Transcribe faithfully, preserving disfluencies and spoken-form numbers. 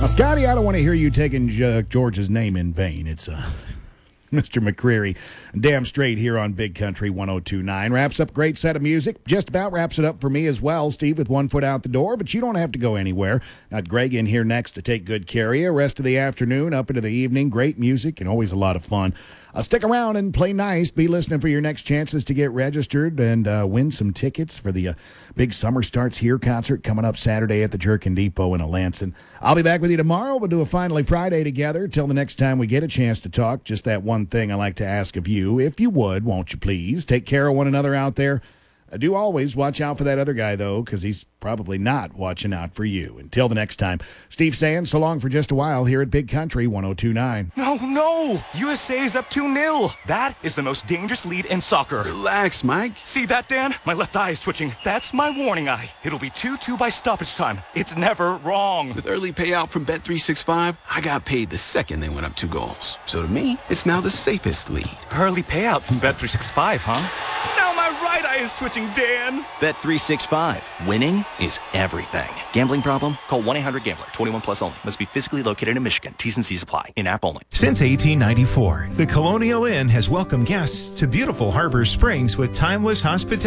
Now, Scotty, I don't want to hear you taking uh, George's name in vain. It's uh, Mister McCreary. Damn straight here on Big Country one oh two point nine. Wraps up a great set of music. Just about wraps it up for me as well, Steve, with one foot out the door. But you don't have to go anywhere. Got Greg in here next to take good care of you. Rest of the afternoon, up into the evening. Great music and always a lot of fun. Uh, stick around and play nice. Be listening for your next chances to get registered and uh, win some tickets for the uh, big Summer Starts Here concert coming up Saturday at the Jerkin Depot in Alanson. I'll be back with you tomorrow. We'll do a Finally Friday together. Till the next time we get a chance to talk, just that one thing I like to ask of you. If you would, won't you please take care of one another out there? I do always watch out for that other guy, though, because he's probably not watching out for you. Until the next time, Steve saying so long for just a while here at Big Country one oh two point nine. No, no! U S A is up two nil. That is the most dangerous lead in soccer. Relax, Mike. See that, Dan? My left eye is twitching. That's my warning eye. It'll be two two by stoppage time. It's never wrong. With early payout from Bet three sixty-five, I got paid the second they went up two goals. So to me, it's now the safest lead. Early payout from Bet three sixty-five, huh? Now my right eye is twitching, Dan. Bet three sixty-five. Winning is everything. Gambling problem? Call one eight hundred gambler. twenty-one plus only. Must be physically located in Michigan. T's and C's apply. In-app only. Since eighteen ninety-four, the Colonial Inn has welcomed guests to beautiful Harbor Springs with timeless hospitality.